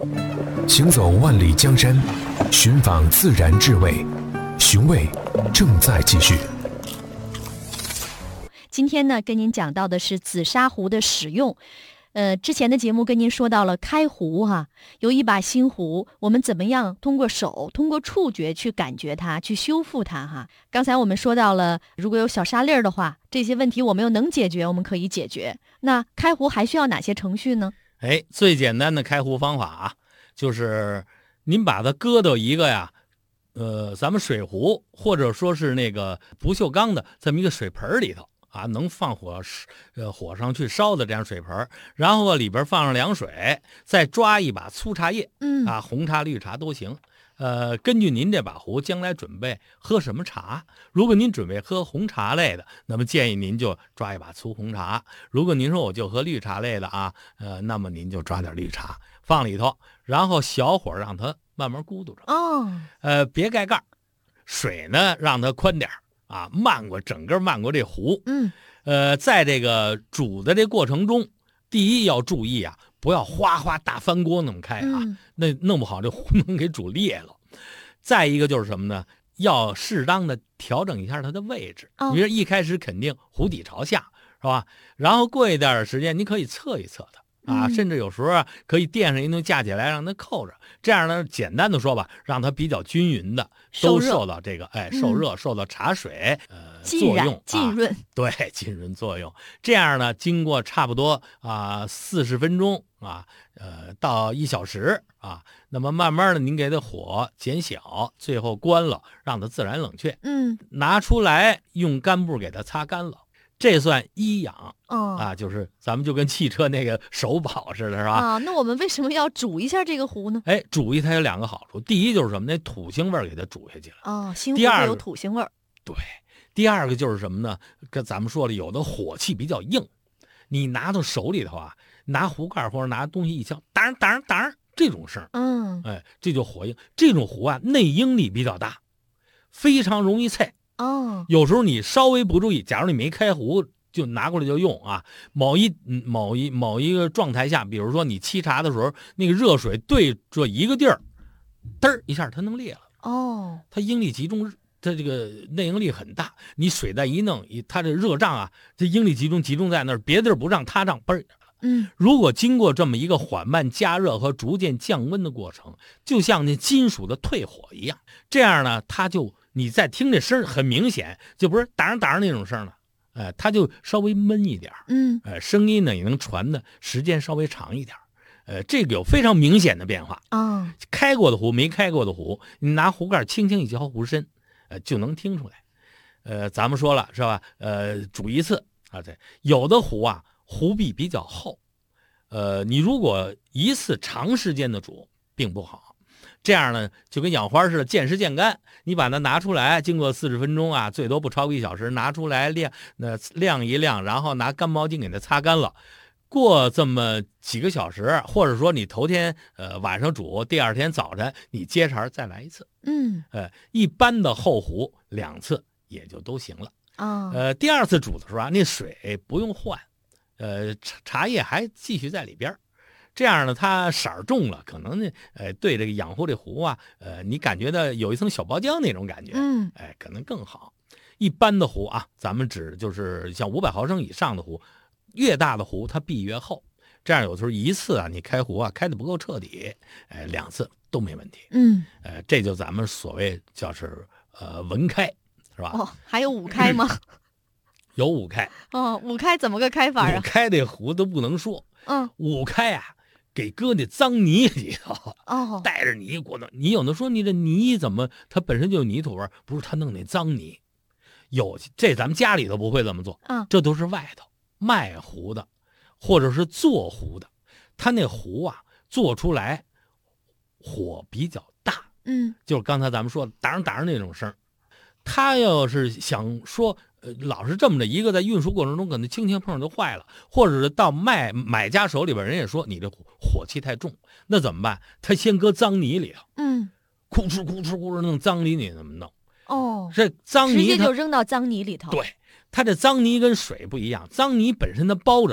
行走万里江山，寻访自然智慧，寻味正在继续。 今天呢，跟您讲到的是紫砂壶的使用。之前的节目跟您说到了开壶哈，有一把新壶，我们怎么样通过手、通过触觉去感觉它，去修复它哈。刚才我们说到了，如果有小沙粒儿的话，这些问题我们又能解决，我们可以解决。那开壶还需要哪些程序呢？ 最简单的开壶方法啊，就是您把它搁到一个呀，咱们水壶或者说是那个不锈钢的这么一个水盆里头。能放火上去烧的这样水盆，然后里边放上凉水，再抓一把粗茶叶，红茶、绿茶都行。根据您这把壶将来准备喝什么茶，如果您准备喝红茶类的，那么建议您就抓一把粗红茶；如果您说我就喝绿茶类的那么您就抓点绿茶放里头，然后小火让它慢慢咕嘟着。别盖盖，水呢让它宽点整个漫过这壶。在这个煮的这过程中，第一要注意不要哗哗大翻锅那么开那弄不好这壶能给煮裂了。再一个就是什么呢？要适当的调整一下它的位置。你说一开始肯定壶底朝下，是吧？然后过一段的时间，你可以侧一侧它甚至有时候可以垫上一东西架起来让它扣着，这样呢，简单的说吧，让它比较均匀的都受到这个受热，受到茶水作用浸润， 对，浸润作用。这样呢，经过差不多40分钟到1小时那么慢慢的您给它火减小，最后关了，让它自然冷却。拿出来用干布给它擦干了。这算一养就是咱们就跟汽车那个手保似的，是吧？ 那我们为什么要煮一下这个壶呢？ 煮一它有2个好处，第一就是什么？那土腥味给它煮下去了。 新壶会有土腥味。 对，第二个就是什么呢？跟咱们说了，有的火气比较硬，你拿到手里头拿壶盖或者拿东西一敲，当当当这种声，这就火硬。这种壶内应力比较大，非常容易菜。有时候你稍微不注意，假如你没开壶就拿过来就用某一个状态下，比如说你沏茶的时候，那个热水对着一个地儿，嘚一下它能裂了。它应力集中，它这个内应力很大。你水再一弄，它这热胀这应力集中在那儿，别地儿不胀，它胀嘣。如果经过这么一个缓慢加热和逐渐降温的过程，就像那金属的退火一样，这样呢，它就你再听这声很明显，就不是当那种声了，它就稍微闷一点，声音呢也能传的时间稍微长一点，这个有非常明显的变化。开过的壶没开过的壶，你拿壶盖轻轻一敲壶身，就能听出来。咱们说了是吧？煮一次对，有的壶壶壁比较厚，你如果一次长时间的煮并不好。这样呢，就跟养花似的，见时见干。你把它拿出来，经过40分钟最多不超过1小时，拿出来晾一晾，然后拿干毛巾给它擦干了。过这么几个小时，或者说你头天晚上煮，第二天早晨你接茬再来一次。一般的厚壶2次也就都行了。第二次煮的时候那水不用换，茶叶还继续在里边。这样呢，它色儿重了，可能呢，对这个养护这壶你感觉到有一层小包浆那种感觉，可能更好。一般的壶咱们指就是像500毫升以上的壶，越大的壶它壁越厚，这样有时候一次你开壶开得不够彻底，2次都没问题。这就咱们所谓叫是文开，是吧？ 还有5开吗？ 有5开。 5开怎么个开法 5开这壶都不能说。5开给搁那脏泥里头，带着泥过弄。你有的说你这泥怎么它本身就有泥土味，不是他弄那脏泥。这咱们家里头不会这么做，这都是外头卖壶的或者是做壶的，他那壶做出来火比较大，就是刚才咱们说的当那种声。他要是想说老是这么着一个，在运输过程中可能轻轻碰就坏了，或者是到买家手里边，人也说你这火气太重，那怎么办？他先搁脏泥里头，哭哧哭哧哭哧弄脏泥，你怎么弄？这脏泥直接就扔到脏泥里头。 对，它这脏泥跟水不一样，脏泥本身它包着它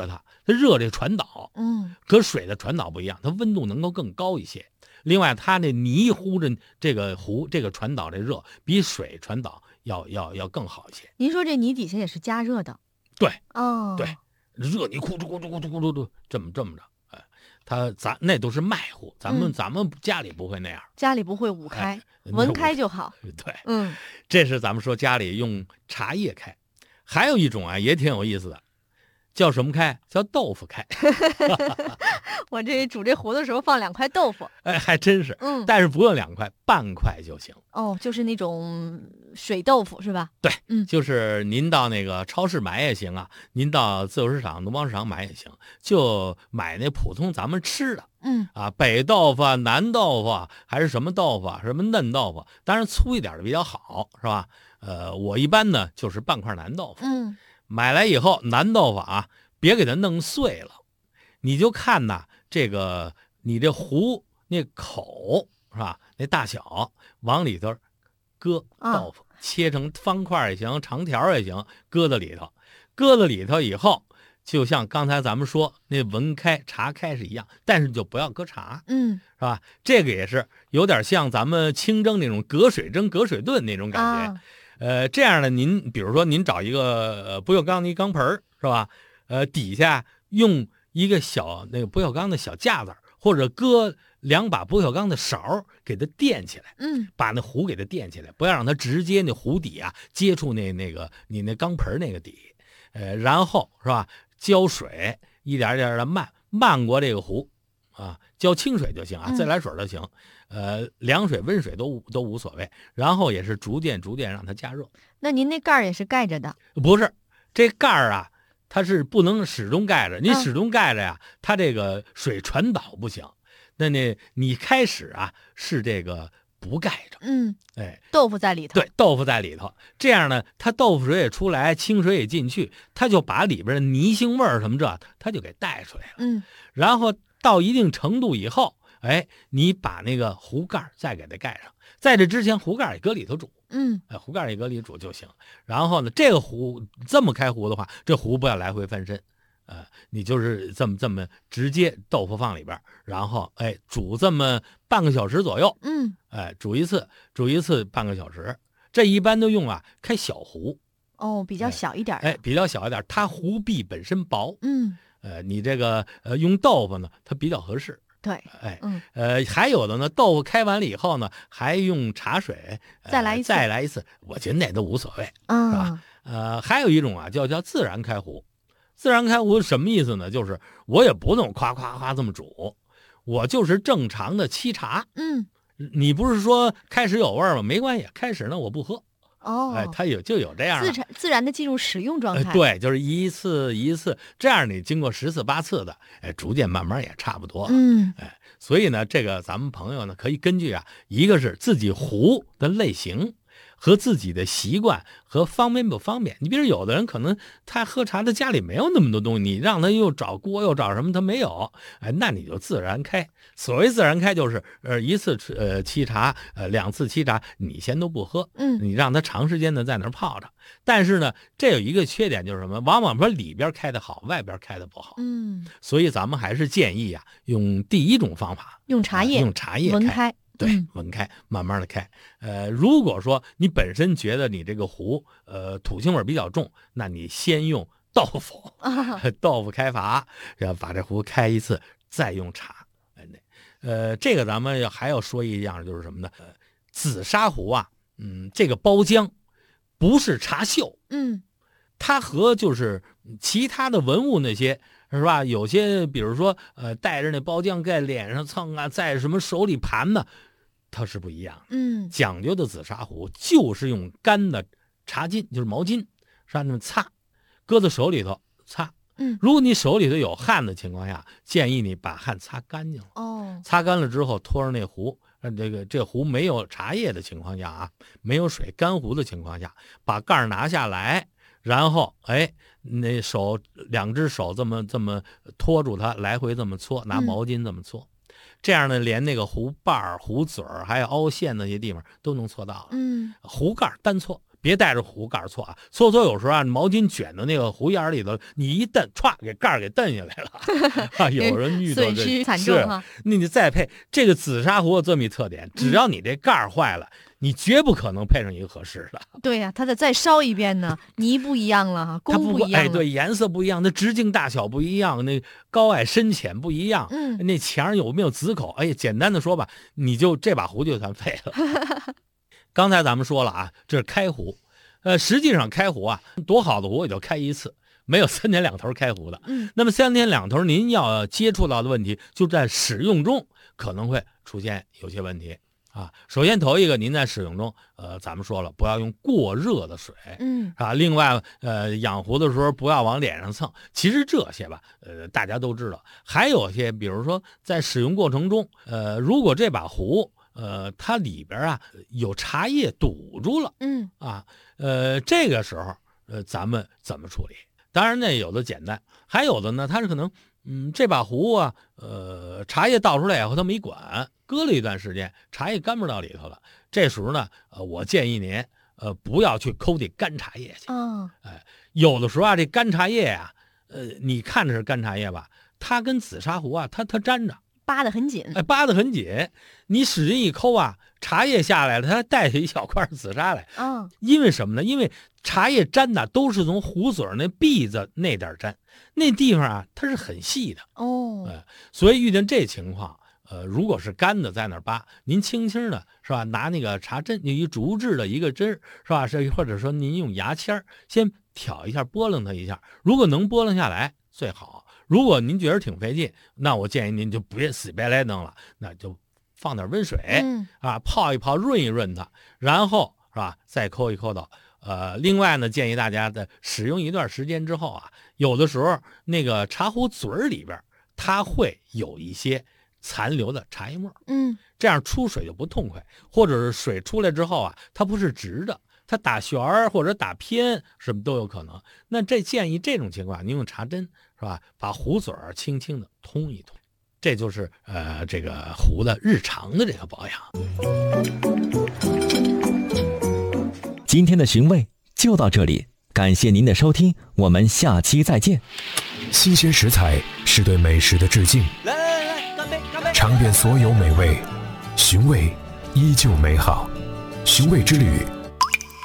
它热这传导，和水的传导不一样，它温度能够更高一些。另外，它那泥糊着这个壶，这个传导这热比水传导要更好一些。 您说这泥底下也是加热的？ 对， 对， 热泥咕噜咕噜咕噜咕噜这么着，咱那都是麦壶，咱们家里不会那样， 家里不会捂开，文开就好。 对，这是咱们说家里用茶叶开，还有一种啊也挺有意思的。叫什么开？叫豆腐开。 我这煮这壶的时候放2块豆腐， 还真是。但是不用2块，半块就行。 就是那种水豆腐是吧？ 对，就是您到那个超市买也行啊，您到自由市场、农贸市场买也行，就买那普通咱们吃的。北豆腐、南豆腐还是什么豆腐，什么嫩豆腐，当然粗一点的比较好，是吧？我一般呢就是半块南豆腐。买来以后，南豆腐啊，别给它弄碎了，你就看呐，你这壶那口是吧？那大小往里头搁豆腐，切成方块也行，长条也行，搁在里头。搁在里头以后，就像刚才咱们说那文开茶开是一样，但是就不要搁茶，是吧？这个也是有点像咱们清蒸那种隔水蒸、隔水炖那种感觉。这样的您比如说您找一个不锈钢的一钢盆是吧？底下用一个小那个不锈钢的小架子，或者搁2把不锈钢的勺给它垫起来，把那壶给它垫起来，不要让它直接那壶底啊接触那个你那钢盆那个底，然后是吧？浇水一点点的漫过这个壶啊，浇清水就行啊，自来水就行。凉水、温水都无所谓，然后也是逐渐让它加热。 那您那盖儿也是盖着的？ 不是，这盖儿啊，它是不能始终盖着。你始终盖着呀，它这个水传导不行。那你开始啊是这个不盖着， 豆腐在里头。 对，豆腐在里头，这样呢，它豆腐水也出来，清水也进去，它就把里边的泥腥味儿什么它就给带出来了。然后到一定程度以后。你把那个壶盖再给它盖上，在这之前壶盖也搁里头煮，壶盖也搁里煮就行。然后呢，这个壶这么开壶的话，这壶不要来回翻身，你就是这么直接豆腐放里边，然后煮这么半个小时左右，煮一次半个小时。这一般都用开小壶， 比较小一点， 比较小一点，它壶壁本身薄，你这个用豆腐呢，它比较合适。 对， 还有的呢，豆腐开完了以后呢，还用茶水再来一次，我觉得那都无所谓，是吧？还有一种啊，叫自然开壶。自然开壶什么意思呢？就是我也不弄夸夸夸这么煮，我就是正常的沏茶。你不是说开始有味吗？没关系，开始呢我不喝。它就有这样的自然的进入使用状态。 对，就是一次一次这样，你经过10次8次的，逐渐慢慢也差不多了。所以呢，这个咱们朋友呢，可以根据一个是自己壶的类型和自己的习惯和方便不方便。你比如有的人可能他喝茶，他家里没有那么多东西，你让他又找锅又找什么，他没有，那你就自然开。所谓自然开就是一次沏茶2次沏茶，你先都不喝，你让他长时间的在那儿泡着。但是呢，这有一个缺点就是什么？往往说里边开的好，外边开的不好。所以咱们还是建议用第一种方法， 用茶叶文开。 对，文开，慢慢的开。如果说你本身觉得你这个壶土腥味比较重，那你先用豆腐，豆腐开法，要把这壶开一次，再用茶。这个咱们还要说一样，就是什么呢？紫砂壶这个包浆不是茶锈，它和就是其他的文物那些。是吧？有些比如说带着那包浆在脸上蹭在什么手里盘呢，它是不一样的。讲究的紫砂壶就是用干的茶巾，就是毛巾，让那么擦，搁在手里头擦。如果你手里头有汗的情况下，建议你把汗擦干净了。擦干了之后，托着那壶，这壶没有茶叶的情况下没有水，干壶的情况下，把盖拿下来。然后那2只手这么托住它，来回这么搓，拿毛巾这么搓，这样呢，连那个壶瓣、壶嘴还有凹陷那些地方都能搓到了。壶盖单搓， 别带着壶盖错啊，搓有时候啊，毛巾卷到那个壶沿里头，你一蹬，歘，给盖给蹬下来了。有人遇到损失惨重啊。 那你再配这个紫砂壶有这么一特点，只要你这盖坏了，你绝不可能配上一个合适的。 对呀，它得再烧一遍呢，泥不一样了哈，工不一样了。 对，颜色不一样，那直径大小不一样，那高矮深浅不一样，那墙有没有紫口？简单的说吧，你就这把壶就算废了。刚才咱们说了啊，这是开壶，实际上开壶啊，多好的壶也就开一次，没有3天2头开壶的。那么3天2头，您要接触到的问题，就在使用中可能会出现有些问题啊。首先头一个，您在使用中，咱们说了，不要用过热的水，啊，另外，养壶的时候不要往脸上蹭。其实这些吧，大家都知道。还有些，比如说在使用过程中，如果这把壶，它里边啊有茶叶堵住了，这个时候，咱们怎么处理？当然呢，有的简单，还有的呢，它是可能，这把壶啊，茶叶倒出来以后它没管，搁了一段时间，茶叶干不到里头了。这时候呢，我建议您，不要去抠这干茶叶去。有的时候啊，这干茶叶啊，你看着是干茶叶吧，它跟紫砂壶啊，它粘着。 扒得很紧， 扒得很紧，你使劲一抠啊，茶叶下来了，它带下一小块紫砂来。因为什么呢？因为茶叶粘的都是从壶嘴那篦子那点粘，那地方啊它是很细的。所以遇见这情况，如果是干的在那儿扒，您轻轻的是吧，拿那个茶针，一竹制的一个针是吧，或者说您用牙签先挑一下，拨楞它一下，如果能拨楞下来最好。如果您觉得挺费劲，那我建议您就别死白赖弄了，那就放点温水，泡一泡，润一润它，然后是吧，再抠一抠到。另外呢，建议大家的使用一段时间之后啊，有的时候那个茶壶嘴里边它会有一些残留的茶叶沫，这样出水就不痛快，或者是水出来之后啊，它不是直的，它打旋儿或者打偏，什么都有可能。那建议这种情况，您用茶针是吧，把壶嘴轻轻的通一通，这就是这个壶的日常的这个保养。 今天的寻味就到这里，感谢您的收听，我们下期再见。 新鲜食材是对美食的致敬， 来，干杯！ 尝遍所有美味，寻味依旧美好。寻味之旅